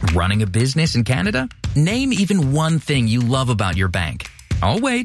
Running a business in Canada? Name even one thing you love about your bank. I'll wait.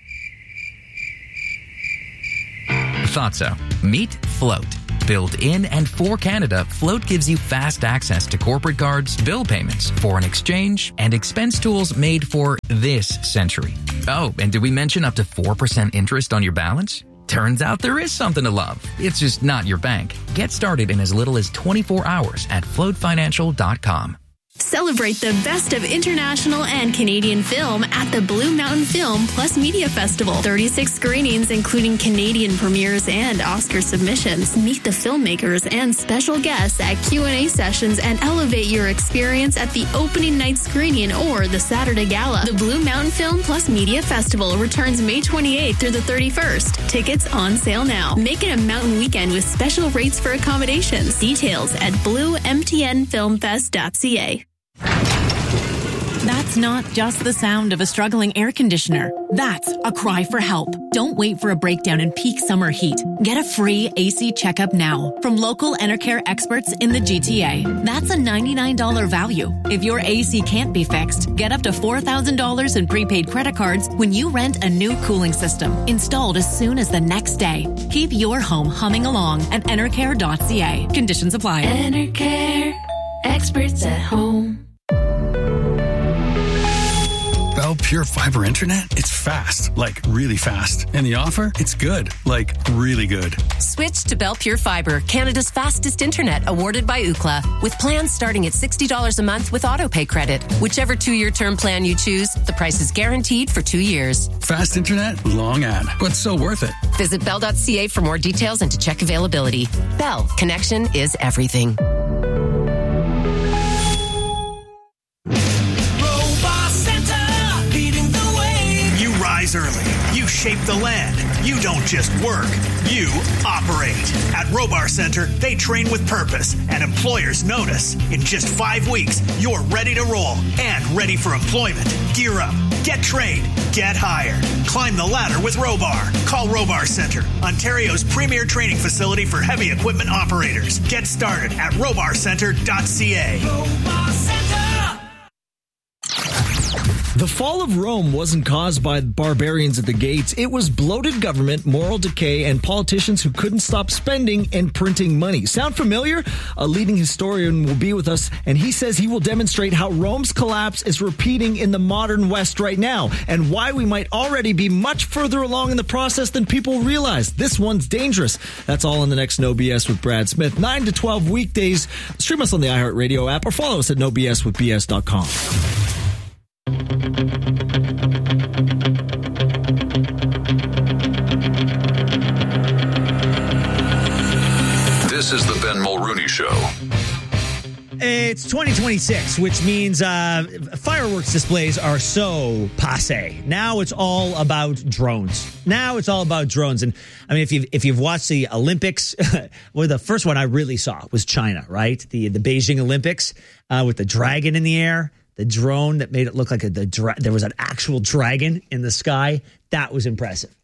Thought so. Meet Float. Built in and for Canada, Float gives you fast access to corporate cards, bill payments, foreign exchange, and expense tools made for this century. Oh, and did we mention up to 4% interest on your balance? Turns out there is something to love. It's just not your bank. Get started in as little as 24 hours at floatfinancial.com. Celebrate the best of international and Canadian film at the Blue Mountain Film Plus Media Festival. 36 screenings, including Canadian premieres and Oscar submissions. Meet the filmmakers and special guests at Q&A sessions and elevate your experience at the opening night screening or the Saturday Gala. The Blue Mountain Film Plus Media Festival returns May 28th through the 31st. Tickets on sale now. Make it a mountain weekend with special rates for accommodations. Details at bluemtnfilmfest.ca. That's not just the sound of a struggling air conditioner. That's a cry for help. Don't wait for a breakdown in peak summer heat. Get a free AC checkup now from local Enercare experts in the GTA. That's a $99 value. If your AC can't be fixed, get up to $4,000 in prepaid credit cards when you rent a new cooling system, installed as soon as the next day. Keep your home humming along at enercare.ca. Conditions apply. Enercare, experts at home. Bell Pure Fiber Internet? It's fast, like really fast. And the offer? It's good, like really good. Switch to Bell Pure Fiber, Canada's fastest internet, awarded by Ookla, with plans starting at $60 a month with autopay credit. Whichever 2-year term plan you choose, the price is guaranteed for 2 years. Fast internet, long ad, but so worth it. Visit bell.ca for more details and to check availability. Bell, connection is everything. Early. You shape the land. You don't just work. You operate. At Robar Center, they train with purpose, and employers notice. In just 5 weeks, you're ready to roll and ready for employment. Gear up. Get trained. Get hired. Climb the ladder with Robar. Call Robar Center, Ontario's premier training facility for heavy equipment operators. Get started at robarcenter.ca. Robar Center. The fall of Rome wasn't caused by barbarians at the gates. It was bloated government, moral decay, and politicians who couldn't stop spending and printing money. Sound familiar? A leading historian will be with us, and he says he will demonstrate how Rome's collapse is repeating in the modern West right now, and why we might already be much further along in the process than people realize. This one's dangerous. That's all in the next No BS with Brad Smith. 9 to 12 weekdays. Stream us on the iHeartRadio app or follow us at nobswithbs.com. This is the Ben Mulrooney Show. It's 2026, which means fireworks displays are so passé. Now it's all about drones. And I mean, if you've watched the Olympics, well, the first one I really saw was China, right? The Beijing Olympics with the dragon in the air. The drone that made it look like there was an actual dragon in the sky. That was impressive.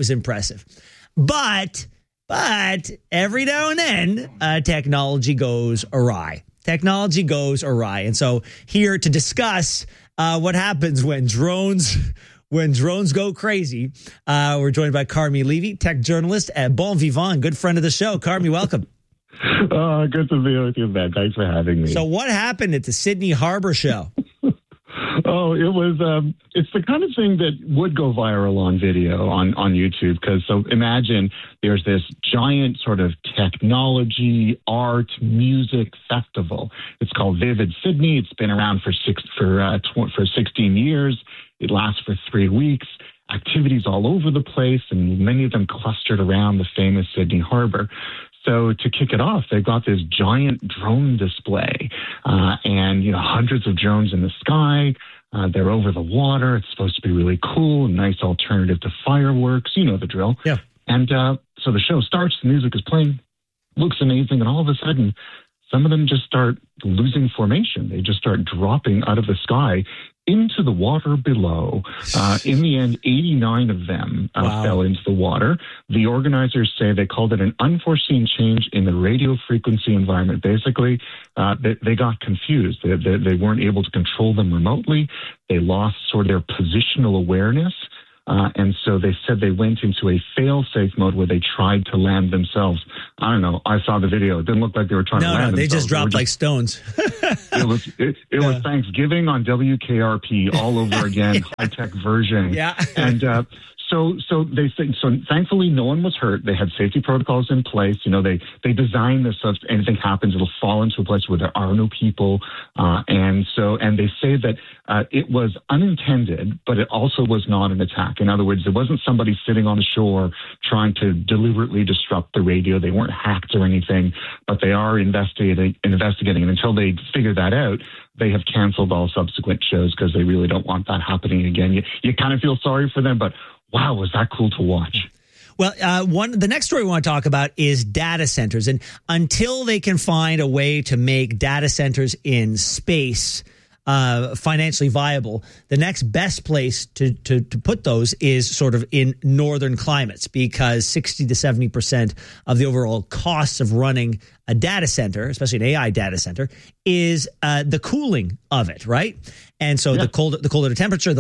But every now and then, technology goes awry. And so here to discuss what happens when drones go crazy, we're joined by Carmi Levy, tech journalist at Bon Vivant, good friend of the show. Carmi, welcome. Good to be with you, Ben. Thanks for having me. So what happened at the Sydney Harbor Show? It was, it's the kind of thing that would go viral on video on YouTube. So imagine there's this giant sort of technology, art, music festival. It's called Vivid Sydney. It's been around for 16 years. It lasts for 3 weeks. Activities all over the place, and many of them clustered around the famous Sydney Harbor. So to kick it off, they've got this giant drone display and, hundreds of drones in the sky. They're over the water. It's supposed to be really cool, a nice alternative to fireworks. You know the drill. Yeah. And so the show starts, the music is playing, looks amazing, and all of a sudden, some of them just start losing formation. They just start dropping out of the sky into the water below. In the end, 89 of them fell into the water. The organizers say they called it an unforeseen change in the radio frequency environment. Basically, they got confused. They weren't able to control them remotely. They lost sort of their positional awareness. And so they said they went into a fail-safe mode where they tried to land themselves. I don't know. I saw the video. It didn't look like they were trying to land themselves. No, they just dropped like stones. It was Thanksgiving on WKRP all over again, high-tech version. Yeah. And so they think, so thankfully no one was hurt. They had safety protocols in place. You know, they designed this so if anything happens, it'll fall into a place where there are no people. And they say that it was unintended, but it also was not an attack. In other words, it wasn't somebody sitting on the shore trying to deliberately disrupt the radio. They weren't hacked or anything, but they are investigating. And until they figure that out, they have canceled all subsequent shows because they really don't want that happening again. You kind of feel sorry for them, but wow, was that cool to watch. Well, the next story we want to talk about is data centers. And until they can find a way to make data centers in space financially viable, the next best place to put those is sort of in northern climates, because 60 to 70% of the overall costs of running a data center, especially an AI data center, is the cooling of it, right? And so the colder the temperature,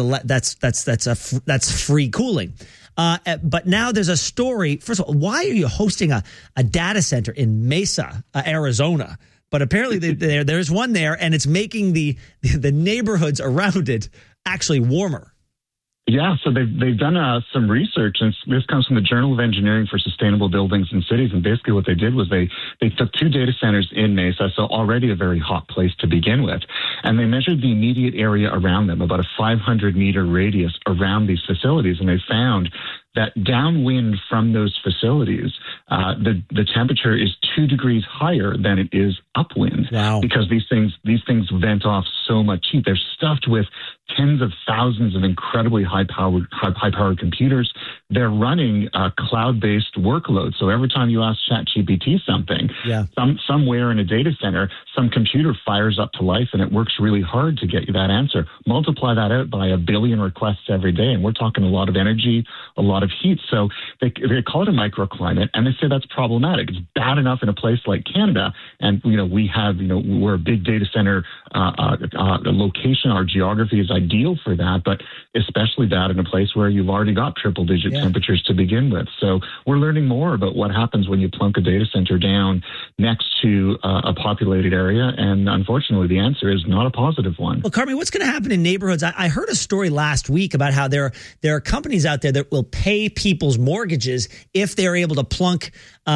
that's free cooling. But now there's a story. First of all, why are you hosting a data center in Mesa, Arizona? But apparently there's one there, and it's making the neighborhoods around it actually warmer. Yeah, so they've done some research, and this comes from the Journal of Engineering for Sustainable Buildings and Cities. And basically what they did was they took 2 data centers in Mesa, so already a very hot place to begin with, and they measured the immediate area around them, about a 500-meter radius around these facilities, and they found that downwind from those facilities, the temperature is 2 degrees higher than it is upwind. Wow. Because these things vent off so much heat. They're stuffed with tens of thousands of incredibly high-powered computers. They're running cloud-based workloads. So every time you ask ChatGPT something, somewhere in a data center, some computer fires up to life, and it works really hard to get you that answer. Multiply that out by 1 billion requests every day, and we're talking a lot of energy, a lot of heat. So they call it a microclimate, and they say that's problematic. It's bad enough in a place like Canada, and we're a big data center location. Our geography is ideal for that, but especially bad in a place where you've already got triple-digit temperatures to begin with. So we're learning more about what happens when you plunk a data center down next to a populated area, and unfortunately, the answer is not a positive one. Well, Carmi, what's going to happen in neighborhoods? I heard a story last week about how there are companies out there that will pay people's mortgages if they're able to plunk,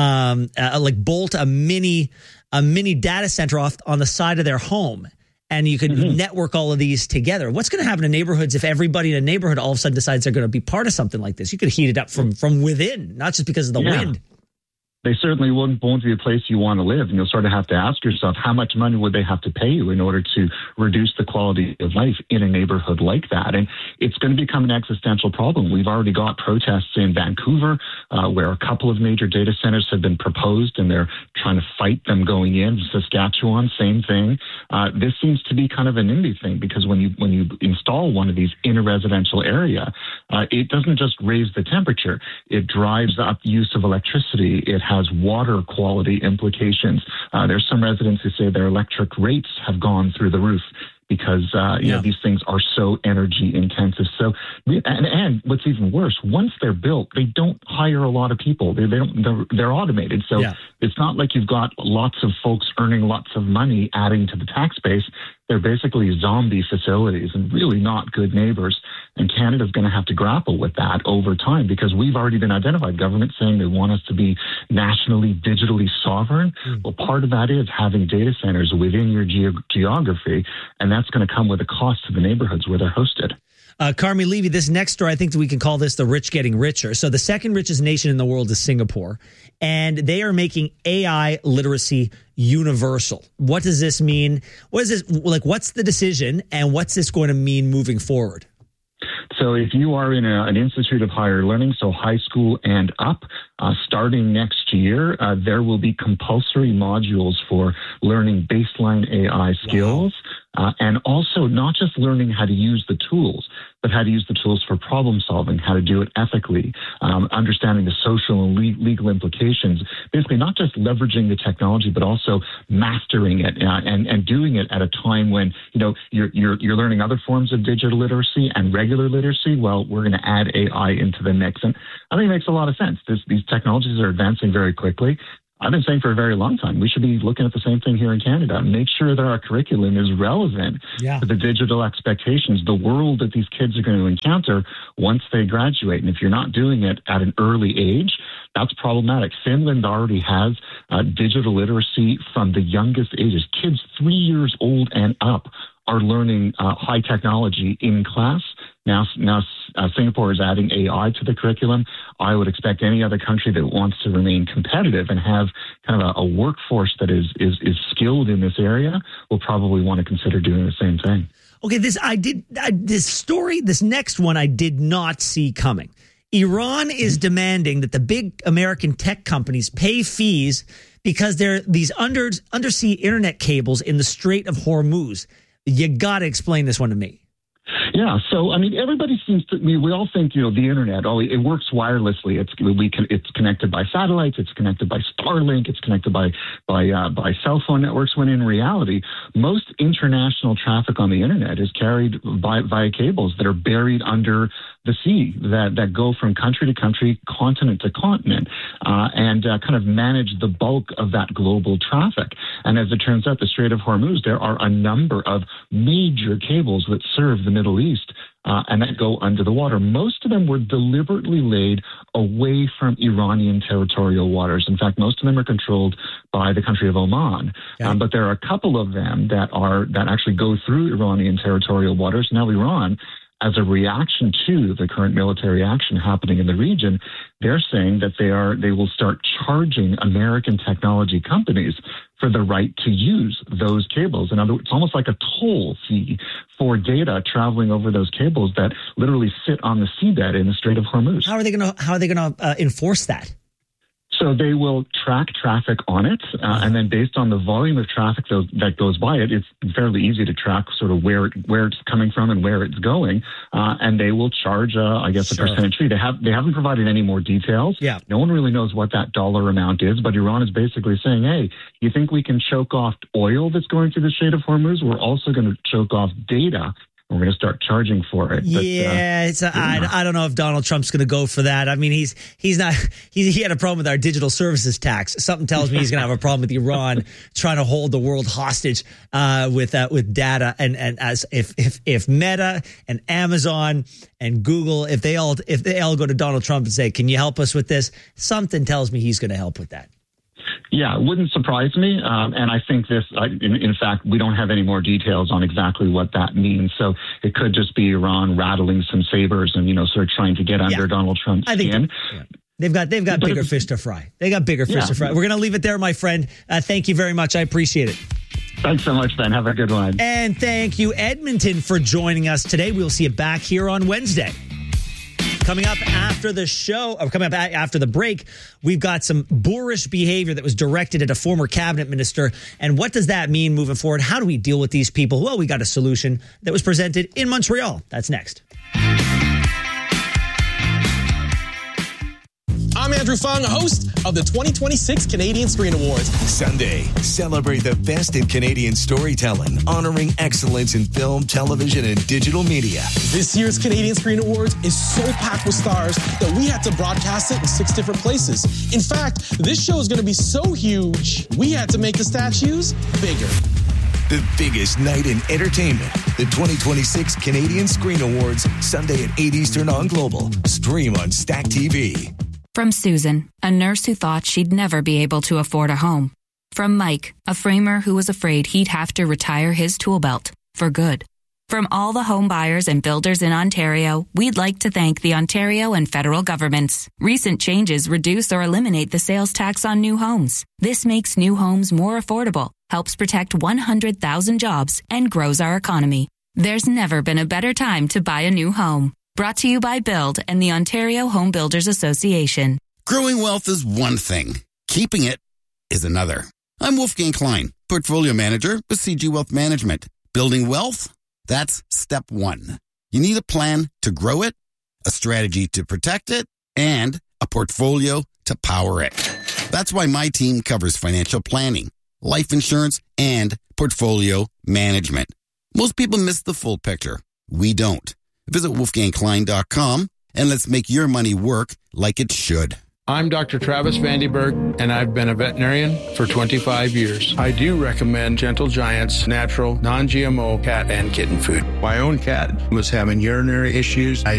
bolt a mini data center off on the side of their home. And you can network all of these together. What's going to happen in neighborhoods if everybody in a neighborhood all of a sudden decides they're going to be part of something like this? You could heat it up from within, not just because of the wind. They certainly won't be a place you want to live. And you'll sort of have to ask yourself, how much money would they have to pay you in order to reduce the quality of life in a neighborhood like that? And it's going to become an existential problem. We've already got protests in Vancouver, where a couple of major data centers have been proposed, and they're trying to fight them going in. Saskatchewan, same thing. This seems to be kind of a NIMBY thing, because when you install one of these in a residential area, it doesn't just raise the temperature. It drives up use of electricity. It has water quality implications. There's some residents who say their electric rates have gone through the roof because these things are so energy intensive. So, and what's even worse, once they're built, they don't hire a lot of people. They're automated. So it's not like you've got lots of folks earning lots of money adding to the tax base. They're basically zombie facilities and really not good neighbors. And Canada's going to have to grapple with that over time, because we've already been identified. Government saying they want us to be nationally, digitally sovereign. Well, part of that is having data centers within your geography, and that's going to come with a cost to the neighborhoods where they're hosted. Carmi Levy, this next story, I think we can call this the rich getting richer. So the second richest nation in the world is Singapore, and they are making AI literacy universal. What does this mean? What is this like? What's the decision, and what's this going to mean moving forward? So if you are in an institute of higher learning, so high school and up, starting next year, there will be compulsory modules for learning baseline AI skills. and also not just learning how to use the tools, but how to use the tools for problem solving, how to do it ethically, understanding the social and legal implications. Basically, not just leveraging the technology, but also mastering it and doing it at a time when you're learning other forms of digital literacy and regular literacy. Well, we're going to add AI into the mix, and I think it makes a lot of sense. These technologies are advancing very quickly. I've been saying for a very long time, we should be looking at the same thing here in Canada. Make sure that our curriculum is relevant to the digital expectations, the world that these kids are going to encounter once they graduate. And if you're not doing it at an early age, that's problematic. Finland already has digital literacy from the youngest ages. Kids 3 years old and up are learning high technology in class. Now Singapore is adding AI to the curriculum. I would expect any other country that wants to remain competitive and have kind of a workforce that is skilled in this area will probably want to consider doing the same thing. Okay, this next one I did not see coming. Iran is demanding that the big American tech companies pay fees because there are these undersea internet cables in the Strait of Hormuz. You got to explain this one to me. Yeah, so I mean, everybody seems to. We all think the internet. It works wirelessly. It's connected by satellites. It's connected by Starlink. It's connected by cell phone networks. When in reality, most international traffic on the internet is carried via cables that are buried under the sea that go from country to country, continent to continent, and kind of manage the bulk of that global traffic. And as it turns out, the Strait of Hormuz, there are a number of major cables that serve the Middle East and that go under the water. Most of them were deliberately laid away from Iranian territorial waters. In fact, most of them are controlled by the country of Oman. Okay. But there are a couple of them that actually go through Iranian territorial waters. Now, Iran, as a reaction to the current military action happening in the region, they're saying that they will start charging American technology companies for the right to use those cables. In other words, it's almost like a toll fee for data traveling over those cables that literally sit on the seabed in the Strait of Hormuz. How are they going to enforce that? So they will track traffic on it, and then based on the volume of traffic that goes by it, it's fairly easy to track sort of where it's coming from and where it's going, and they will charge, a percentage fee. They haven't provided any more details. Yeah. No one really knows what that dollar amount is, but Iran is basically saying, hey, you think we can choke off oil that's going through the Strait of Hormuz? We're also going to choke off data. We're going to start charging for it. But, I don't know if Donald Trump's going to go for that. I mean, he had a problem with our digital services tax. Something tells me he's going to have a problem with Iran trying to hold the world hostage with data. And as if Meta and Amazon and Google, if they all go to Donald Trump and say, "Can you help us with this?" Something tells me he's going to help with that. Yeah, it wouldn't surprise me. And I think in fact, we don't have any more details on exactly what that means. So it could just be Iran rattling some sabers and, sort of trying to get under Donald Trump's skin. They've got bigger fish to fry. They got bigger fish to fry. We're going to leave it there, my friend. Thank you very much. I appreciate it. Thanks so much, Ben. Have a good one. And thank you, Edmonton, for joining us today. We'll see you back here on Wednesday. Coming up after the show, or coming up after the break, we've got some boorish behavior that was directed at a former cabinet minister. And what does that mean moving forward? How do we deal with these people? Well, we got a solution that was presented in Montreal. That's next. I'm Andrew Fung, host of the 2026 Canadian Screen Awards. Sunday, celebrate the best in Canadian storytelling, honoring excellence in film, television, and digital media. This year's Canadian Screen Awards is so packed with stars that we had to broadcast it in 6 different places. In fact, this show is going to be so huge, we had to make the statues bigger. The biggest night in entertainment. The 2026 Canadian Screen Awards, Sunday at 8 Eastern on Global. Stream on Stack TV. From Susan, a nurse who thought she'd never be able to afford a home. From Mike, a framer who was afraid he'd have to retire his tool belt for good. From all the home buyers and builders in Ontario, we'd like to thank the Ontario and federal governments. Recent changes reduce or eliminate the sales tax on new homes. This makes new homes more affordable, helps protect 100,000 jobs, and grows our economy. There's never been a better time to buy a new home. Brought to you by Build and the Ontario Home Builders Association. Growing wealth is one thing. Keeping it is another. I'm Wolfgang Klein, Portfolio Manager with CG Wealth Management. Building wealth? That's step one. You need a plan to grow it, a strategy to protect it, and a portfolio to power it. That's why my team covers financial planning, life insurance, and portfolio management. Most people miss the full picture. We don't. Visit wolfgangklein.com and let's make your money work like it should. I'm Dr. Travis Vandenberg, and I've been a veterinarian for 25 years. I do recommend Gentle Giant's natural, non-GMO cat and kitten food. My own cat was having urinary issues. I